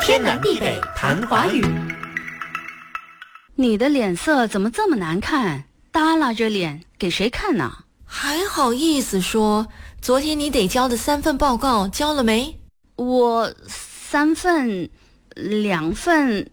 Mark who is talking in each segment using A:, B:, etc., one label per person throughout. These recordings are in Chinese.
A: 天南地北谈华语。
B: 你的脸色怎么这么难看？耷拉着脸给谁看呢？
C: 还好意思说，昨天你得交的3份报告交了没？
B: 我3份，2份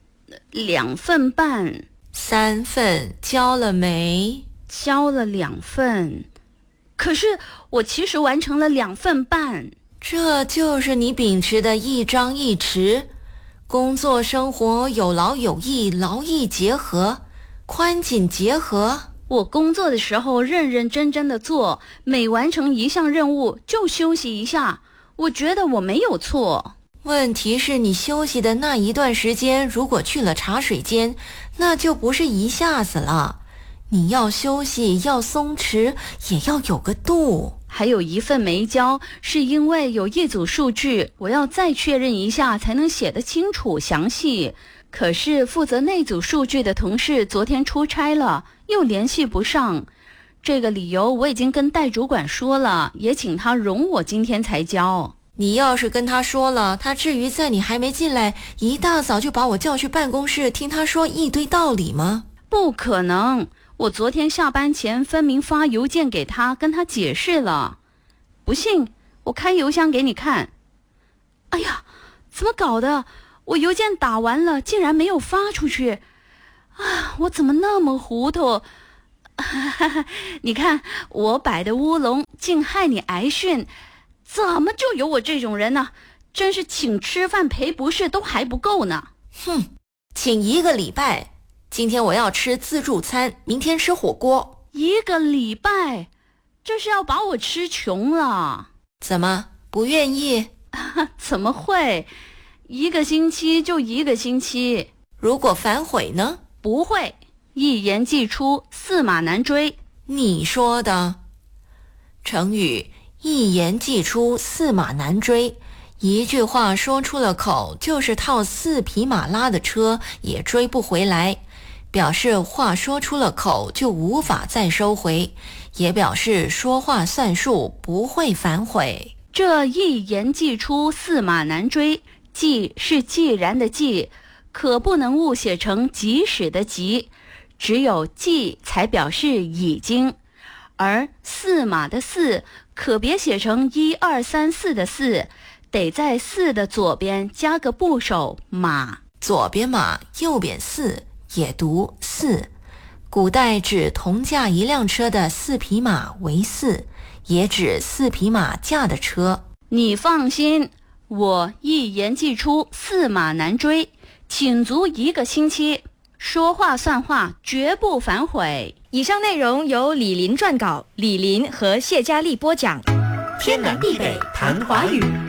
B: ，2份半。
C: 3份交了没？
B: 交了2份，可是我其实完成了2份半。
C: 这就是你秉持的一张一弛，工作生活有劳有逸，劳逸结合，宽紧结合。
B: 我工作的时候认认真真的做，每完成一项任务就休息一下，我觉得我没有错。
C: 问题是你休息的那一段时间，如果去了茶水间，那就不是一下子了。你要休息，要松弛，也要有个度。
B: 还有1份没交，是因为有一组数据，我要再确认一下才能写得清楚详细。可是负责那组数据的同事昨天出差了，又联系不上。这个理由我已经跟代主管说了，也请他容我今天才交。
C: 你要是跟他说了，他至于在你还没进来一大早就把我叫去办公室听他说一堆道理吗？
B: 不可能，我昨天下班前分明发邮件给他，跟他解释了。不信我开邮箱给你看。哎呀，怎么搞的？我邮件打完了竟然没有发出去啊！我怎么那么糊涂？你看我摆的乌龙竟害你挨训，怎么就有我这种人呢？真是请吃饭赔不是都还不够呢。
C: 哼，请1个礼拜，今天我要吃自助餐，明天吃火锅。
B: 1个礼拜，这是要把我吃穷了。
C: 怎么不愿意？
B: 怎么会？1个星期就1个星期。
C: 如果反悔呢？
B: 不会，一言既出，驷马难追。
C: 你说的。成语一言既出，驷马难追。一句话说出了口，就是套4匹马拉的车也追不回来，表示话说出了口就无法再收回，也表示说话算数，不会反悔。
B: 这一言既出，驷马难追，既是既然的既，可不能误写成即使的即，只有既才表示已经，而驷马的驷可别写成1、2、3、4的4，得在4的左边加个部首马，
C: 左边马，右边驷，也读驷。古代指同驾一辆车的4匹马为驷，也指4匹马驾的车。
B: 你放心，我一言既出，驷马难追，请足1个星期，说话算话，绝不反悔。
D: 以上内容由李林撰稿，李林和谢佳丽播讲。
A: 天南地北谈华语。